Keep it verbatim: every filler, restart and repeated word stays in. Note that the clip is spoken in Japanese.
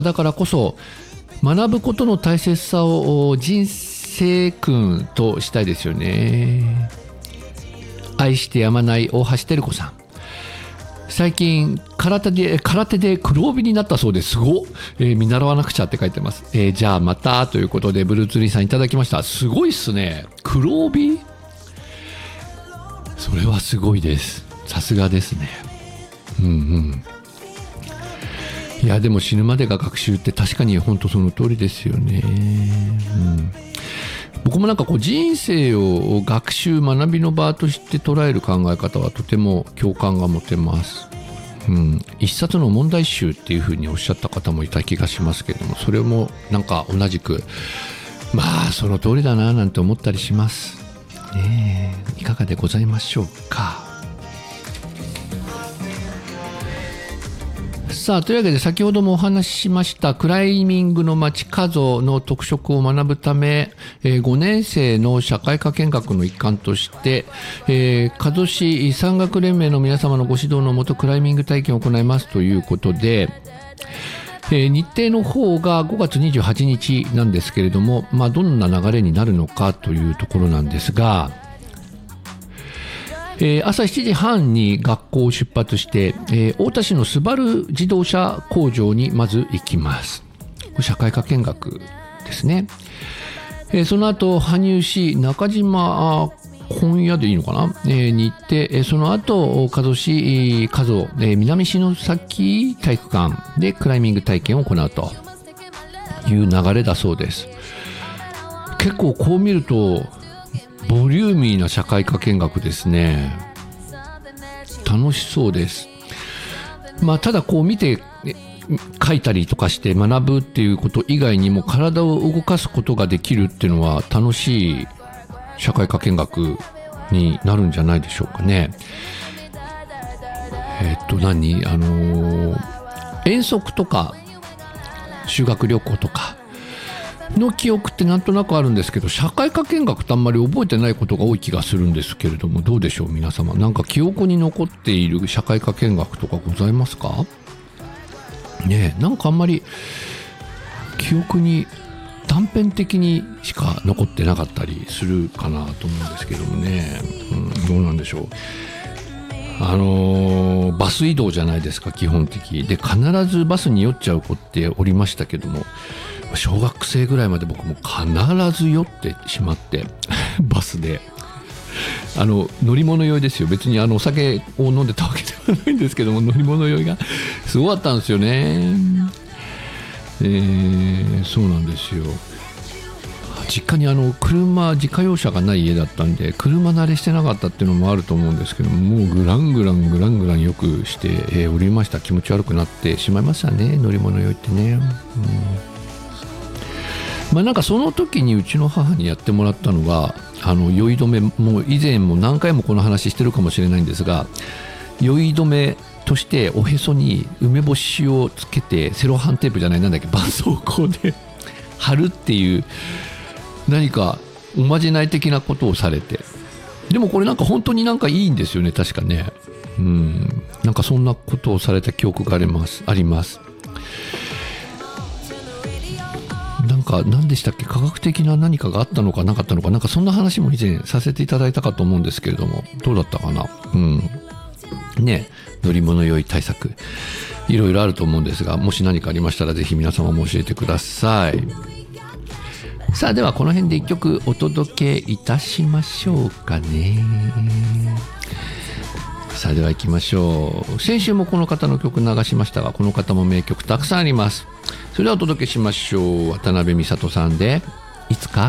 だからこそ学ぶことの大切さを人生訓としたいですよね。愛してやまない大橋照子さん、最近空手で空手で黒帯になったそうです。すごっ、えー、見習わなくちゃって書いてます。えー、じゃあまたということでブルーツリーさんいただきました。すごいっすね、黒帯。それはすごいです。さすがですね。うんうん。いやでも死ぬまでが学習って確かに本当その通りですよね。うん、僕もなんかこう人生を学習学びの場として捉える考え方はとても共感が持てます。うん、一冊の問題集っていうふうにおっしゃった方もいた気がしますけれども、それもなんか同じくまあその通りだななんて思ったりしますね。いかがでございましょうか。さあというわけで先ほどもお話ししましたクライミングの街加須の特色を学ぶため、えー、ごねん生の社会科見学の一環として、えー、加須市山岳連盟の皆様のご指導のもとクライミング体験を行いますということで、えー、日程の方がごがつにじゅうはちにちなんですけれども、まあ、どんな流れになるのかというところなんですが、えー、朝しちじはんに学校を出発して、えー、太田市のスバル自動車工場にまず行きます。社会科見学ですね。えー、その後羽生市中島本屋でいいのかな、えー、に行って、えー、その後加須市加須、えー、南篠崎体育館でクライミング体験を行うという流れだそうです。結構こう見るとボリューミーな社会科見学ですね。楽しそうです。まあただこう見て書いたりとかして学ぶっていうこと以外にも体を動かすことができるっていうのは楽しい社会科見学になるんじゃないでしょうかね。えっと何あの遠足とか修学旅行とかの記憶ってなんとなくあるんですけど、社会科見学ってあんまり覚えてないことが多い気がするんですけれども、どうでしょう皆様。なんか記憶に残っている社会科見学とかございますかね。えなんかあんまり記憶に断片的にしか残ってなかったりするかなと思うんですけどもね、うん、どうなんでしょう。あのー、バス移動じゃないですか基本的で、必ずバスに酔っちゃう子っておりましたけども、小学生ぐらいまで僕も必ず酔ってしまってバスであの乗り物酔いですよ。別にあのお酒を飲んでたわけではないんですけども、乗り物酔いがすごかったんですよね。えー、そうなんですよ。実家にあの車自家用車がない家だったんで車慣れしてなかったっていうのもあると思うんですけども、もうグラングラングラングランよくして、えー、おりました。気持ち悪くなってしまいましたね、乗り物酔いってね。うん、まあなんかその時にうちの母にやってもらったのが、あの酔い止め、もう以前も何回もこの話してるかもしれないんですが、酔い止めとしておへそに梅干しをつけてセロハンテープじゃないなんだっけ絆創膏で貼るっていう何かおまじない的なことをされて、でもこれなんか本当になんかいいんですよね確かね。うん、なんかそんなことをされた記憶がありますありますなんか何でしたっけ、科学的な何かがあったのかなかったのか、なんかそんな話も以前させていただいたかと思うんですけれども、どうだったかな。うんね、乗り物酔い対策いろいろあると思うんですが、もし何かありましたらぜひ皆様も教えてください。さあではこの辺で一曲お届けいたしましょうかね。さあでは行きましょう。先週もこの方の曲流しましたが、この方も名曲たくさんあります。それではお届けしましょう。渡辺美里さんでいつか